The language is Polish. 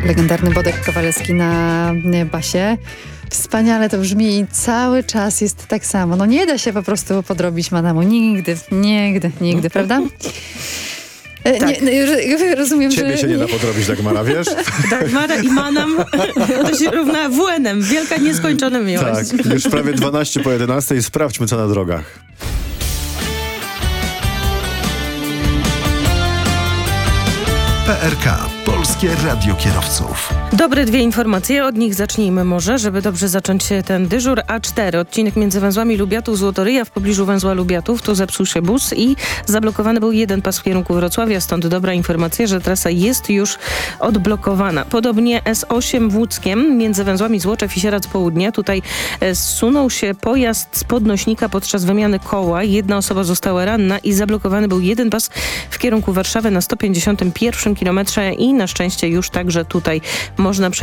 legendarny Wodek Kowalewski na basie. Wspaniale to brzmi i cały czas jest tak samo. No nie da się po prostu podrobić Manamu. Nigdy, prawda? Tak. Rozumiem, Ciebie że... się nie da podrobić Dagmara, wiesz? Dagmara i Manam to się równa WN-em. Wielka nieskończona miłość. Tak, już prawie 12 po 11. Sprawdźmy, co na drogach. PRK. Polskie Radio Kierowców. Dobre dwie informacje, od nich zacznijmy może, żeby dobrze zacząć ten dyżur. A4, odcinek między węzłami Lubiatów-Złotoryja w pobliżu węzła Lubiatów. Tu zepsuł się bus i zablokowany był jeden pas w kierunku Wrocławia, stąd dobra informacja, że trasa jest już odblokowana. Podobnie S8 w Łódzkiem między węzłami Złoczew i Sieradz Południe. Tutaj zsunął się pojazd z podnośnika podczas wymiany koła. Jedna osoba została ranna i zablokowany był jeden pas w kierunku Warszawy na 151 kilometrze i na szczęście już także tutaj można